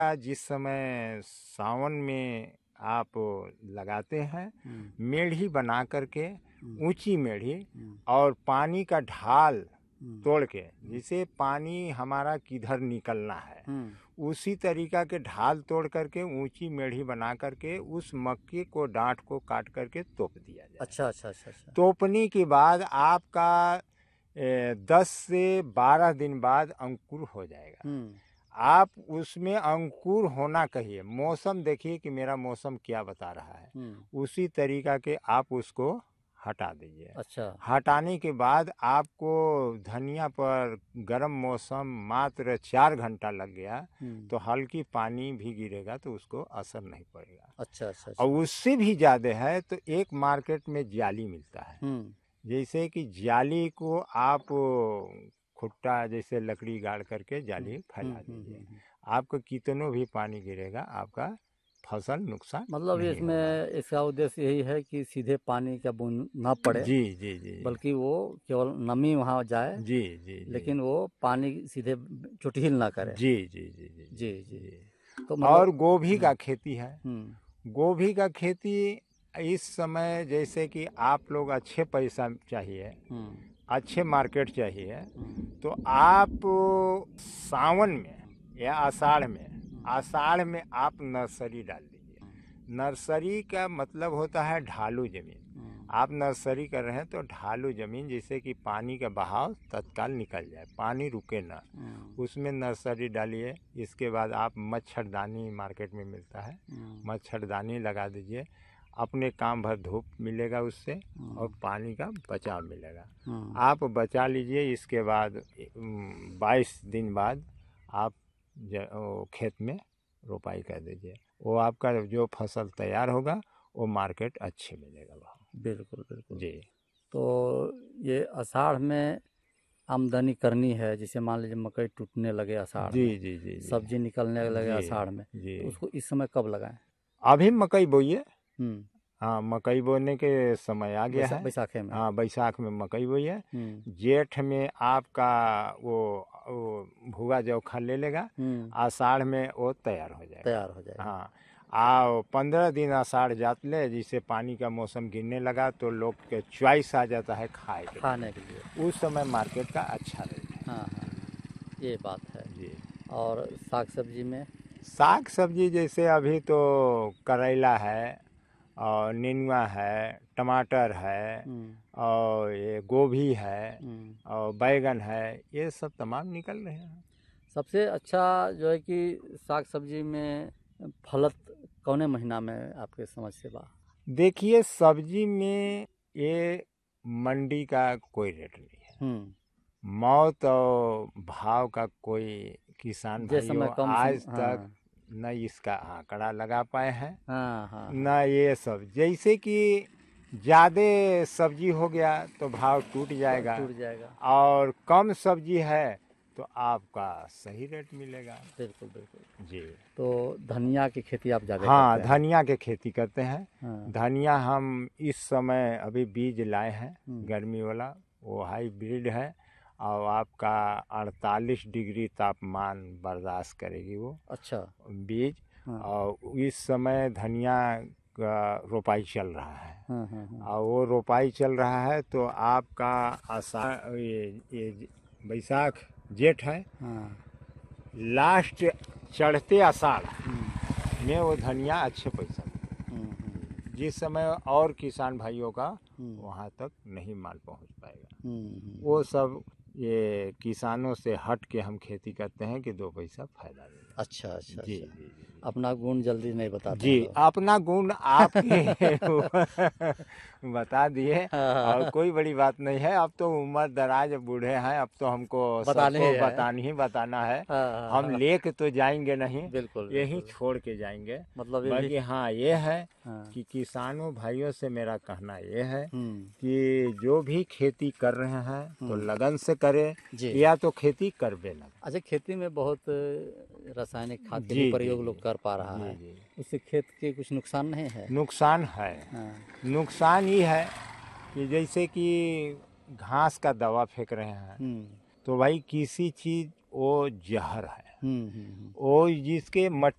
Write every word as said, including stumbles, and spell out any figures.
जिस समय सावन में आप लगाते हैं, मेढ़ी बना करके ऊंची मेढ़ी और पानी का ढाल तोड़ के, जिसे पानी हमारा किधर निकलना है उसी तरीका के ढाल तोड़ करके ऊंची मेढ़ी बना करके उस मक्के को डांठ को काट करके तोप दिया जाए। अच्छा अच्छा अच्छा अच्छा। तोपने के बाद आपका ए, दस से बारह दिन बाद अंकुर हो जाएगा। आप उसमें अंकुर होना कहिए, मौसम देखिए कि मेरा मौसम क्या बता रहा है, उसी तरीका के आप उसको हटा दीजिए। अच्छा। हटाने के बाद आपको धनिया पर गर्म मौसम मात्र चार घंटा लग गया तो हल्की पानी भी गिरेगा तो उसको असर नहीं पड़ेगा। अच्छा अच्छा, अच्छा। और उससे भी ज़्यादा है तो एक मार्केट में जाली मिलता है, जैसे कि जाली को आप खुट्टा जैसे लकड़ी गाड़ करके जाली फैला दीजिए, आपको कितनों भी पानी गिरेगा आपका फसल नुकसान मतलब नहीं इसमें होगा। इसका उद्देश्य यही है कि सीधे पानी का बूंद ना पड़े, जी जी जी, बल्कि वो केवल नमी वहाँ जाए, जी जी जी, लेकिन वो पानी सीधे चुटहिल ना करे। जी जी जी जी जी जी, जी। तो और मतलब गोभी का खेती है। हम्म गोभी का खेती इस समय जैसे कि आप लोग अच्छे पैसा चाहिए, अच्छे मार्केट चाहिए, तो आप सावन में या आषाढ़ में आषाढ़ में आप नर्सरी डाल दीजिए। नर्सरी का मतलब होता है ढालू ज़मीन। आप नर्सरी कर रहे हैं तो ढालू ज़मीन, जिससे कि पानी का बहाव तत्काल निकल जाए, पानी रुके ना, उसमें नर्सरी डालिए। इसके बाद आप मच्छरदानी मार्केट में मिलता है, मच्छरदानी लगा दीजिए, अपने काम भर धूप मिलेगा उससे और पानी का बचाव मिलेगा। आप बचा लीजिए। इसके बाद बाईस दिन बाद आप खेत में रोपाई कर दीजिए, वो आपका जो फसल तैयार होगा वो मार्केट अच्छे मिलेगा भाव। बिल्कुल बिल्कुल जी। तो ये आषाढ़ में आमदनी करनी है, जैसे मान लीजिए मकई टूटने लगे आषाढ़ जी में, जी जी जी, सब्जी निकलने लगे जी आषाढ़ में, जी, तो उसको इस समय कब लगाएं? अभी मकई बोइए। हम्म हाँ, मकई बोने के समय आ गया है। बैसाखे में। हाँ, बैसाख में मकई बोइए। जेठ में आपका वो, वो भुआ जौखा ले लेगा, आषाढ़ में वो तैयार हो जाएगा, तैयार हो जाएगा। हाँ, आओ पंद्रह दिन आषाढ़ जात ले, जिससे पानी का मौसम गिरने लगा तो लोग के चॉइस आ जाता है खाए के खाने के लिए, उस समय मार्केट का अच्छा रेट है। हाँ हाँ, ये बात है जी। और साग सब्जी में? साग सब्जी जैसे अभी तो करेला है और नेनुआ है, टमाटर है और ये गोभी है और बैगन है, ये सब तमाम निकल रहे हैं। सबसे अच्छा जो है कि साग सब्जी में फलत कौने महीना में आपके समझ से बा? देखिए, सब्जी में ये मंडी का कोई रेट नहीं है, मौत और भाव का कोई किसान भाइयों आज सम... तक हाँ। न इसका आंकड़ा लगा पाए हैं, हाँ, हाँ, न ये सब। जैसे कि ज़्यादा सब्जी हो गया तो भाव टूट जाएगा, टूट जाएगा, और कम सब्जी है तो आपका सही रेट मिलेगा। बिल्कुल बिल्कुल जी। तो धनिया की खेती आप ज़्यादा हाँ, करते हैं? धनिया की खेती करते हैं। हाँ। धनिया हम इस समय अभी बीज लाए हैं, गर्मी वाला, वो हाईब्रिड है और आपका अड़तालीस डिग्री तापमान बर्दाश्त करेगी वो। अच्छा। बीज। हाँ। और इस समय धनिया का रोपाई चल रहा है। हाँ हाँ हाँ। और वो रोपाई चल रहा है तो आपका आषाढ़, ये ये बैसाख जेठ है। हाँ। लास्ट चढ़ते आषाढ़ में वो धनिया अच्छे पैसा, जिस समय और किसान भाइयों का वहाँ तक नहीं माल पहुँच पाएगा, वो सब ये किसानों से हट के हम खेती करते हैं कि दो पैसा फायदा मिले। अच्छा अच्छा, जी, अच्छा। जी, जी। अपना गुण जल्दी नहीं बताते जी, अपना गुण आपके बता दिए और कोई बड़ी बात नहीं है। अब तो उम्र दराज बूढ़े हैं, अब तो हमको सबको बतानी ही बताना है। हम लेके तो जाएंगे नहीं, बिल्कुल यही छोड़ के जाएंगे। मतलब बाकी हाँ ये है कि किसानों भाइयों से मेरा कहना ये है कि जो भी खेती कर रहे हैं तो लगन से करे, या तो खेती कर बे ना। अच्छा, खेती में बहुत रासायनिक खाद के भी प्रयोग लोग कर पा रहा है, उससे खेत के कुछ नुकसान नहीं है? नुकसान है। हाँ। नुकसान ये है कि जैसे कि घास का दवा फेंक रहे हैं तो भाई किसी चीज़ वो जहर है, हम्म, हम्म, हम्म, वो जिसके